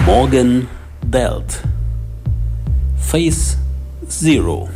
Morgan Belt, Phase Zero.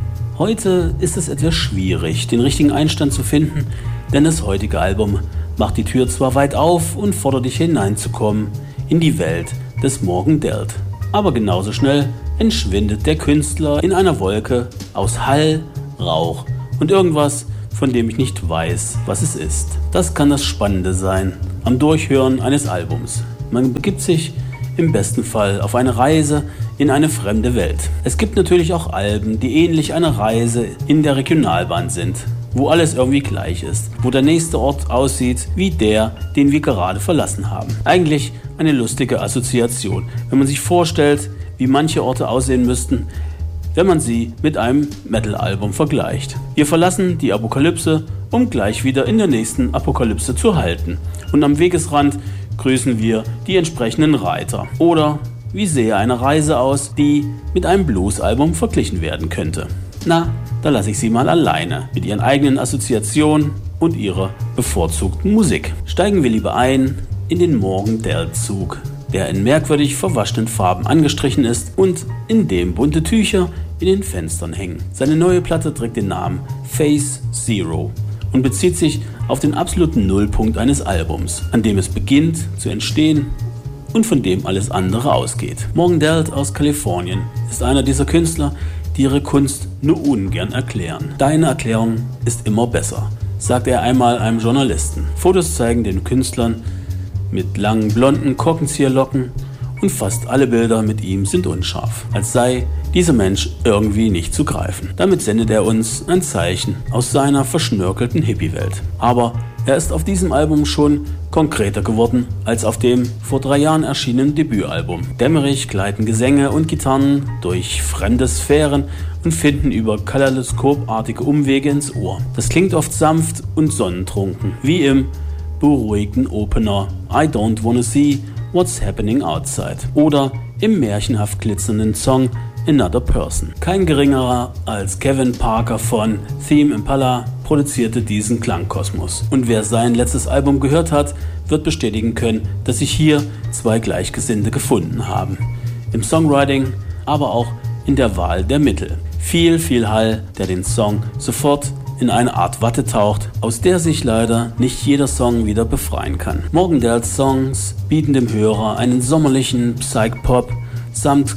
Heute ist es etwas schwierig, den richtigen Einstand zu finden, denn das heutige Album macht die Tür zwar weit auf und fordert dich hineinzukommen in die Welt des Morgan Belt, aber genauso schnell entschwindet der Künstler in einer Wolke aus Hall, Rauch und irgendwas, von dem ich nicht weiß, was es ist. Das kann das Spannende sein am Durchhören eines Albums. Man begibt sich im besten Fall auf eine Reise in eine fremde Welt. Es gibt natürlich auch Alben, die ähnlich einer Reise in der Regionalbahn sind, wo alles irgendwie gleich ist, wo der nächste Ort aussieht wie der, den wir gerade verlassen haben. Eigentlich eine lustige Assoziation, wenn man sich vorstellt, wie manche Orte aussehen müssten, wenn man sie mit einem Metal-Album vergleicht. Wir verlassen die Apokalypse, um gleich wieder in der nächsten Apokalypse zu halten. Und am Wegesrand grüßen wir die entsprechenden Reiter. Oder wie sähe eine Reise aus, die mit einem Blues-Album verglichen werden könnte? Na, da lasse ich Sie mal alleine mit Ihren eigenen Assoziationen und Ihrer bevorzugten Musik. Steigen wir lieber ein in den Morgan Belt Zug, der in merkwürdig verwaschenen Farben angestrichen ist und in dem bunte Tücher in den Fenstern hängen. Seine neue Platte trägt den Namen Phase Zero und bezieht sich auf den absoluten Nullpunkt eines Albums, an dem es beginnt zu entstehen und von dem alles andere ausgeht. Morgan Belt aus Kalifornien ist einer dieser Künstler, die ihre Kunst nur ungern erklären. Deine Erklärung ist immer besser, sagt er einmal einem Journalisten. Fotos zeigen den Künstlern mit langen blonden Korkenzieherlocken und fast alle Bilder mit ihm sind unscharf, als sei dieser Mensch irgendwie nicht zu greifen. Damit sendet er uns ein Zeichen aus seiner verschnörkelten Hippie-Welt. Aber er ist auf diesem Album schon konkreter geworden als auf dem vor 3 Jahren erschienenen Debütalbum. Dämmerig gleiten Gesänge und Gitarren durch fremde Sphären und finden über kaleidoskopartige Umwege ins Ohr. Das klingt oft sanft und sonnentrunken, wie im beruhigten Opener I Don't Wanna See What's Happening Outside oder im märchenhaft glitzernden Song Another Person. Kein geringerer als Kevin Parker von Theme Impala produzierte diesen Klangkosmos. Und wer sein letztes Album gehört hat, wird bestätigen können, dass sich hier 2 Gleichgesinnte gefunden haben. Im Songwriting, aber auch in der Wahl der Mittel. Viel Hall, der den Song sofort in eine Art Watte taucht, aus der sich leider nicht jeder Song wieder befreien kann. Morgan Belts Songs bieten dem Hörer einen sommerlichen Psych-Pop samt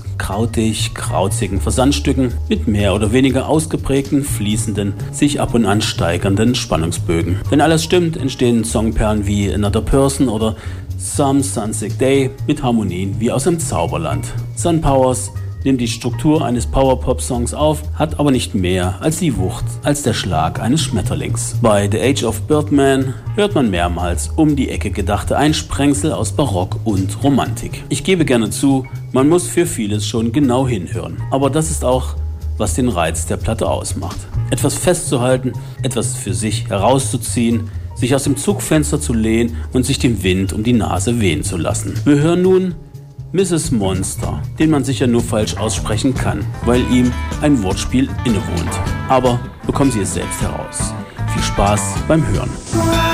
krauzigen Versandstücken mit mehr oder weniger ausgeprägten, fließenden, sich ab und an steigernden Spannungsbögen. Wenn alles stimmt, entstehen Songperlen wie Another Person oder Some Sunset Day mit Harmonien wie aus einem Zauberland. Sun Powers nimmt die Struktur eines Power-Pop-Songs auf, hat aber nicht mehr als die Wucht als der Schlag eines Schmetterlings. Bei The Age of Birdman hört man mehrmals um die Ecke gedachte Einsprengsel aus Barock und Romantik. Ich gebe gerne zu, man muss für vieles schon genau hinhören. Aber das ist auch, was den Reiz der Platte ausmacht. Etwas festzuhalten, etwas für sich herauszuziehen, sich aus dem Zugfenster zu lehnen und sich dem Wind um die Nase wehen zu lassen. Wir hören nun Mrs. Monster, den man sicher nur falsch aussprechen kann, weil ihm ein Wortspiel innewohnt. Aber bekommen Sie es selbst heraus. Viel Spaß beim Hören.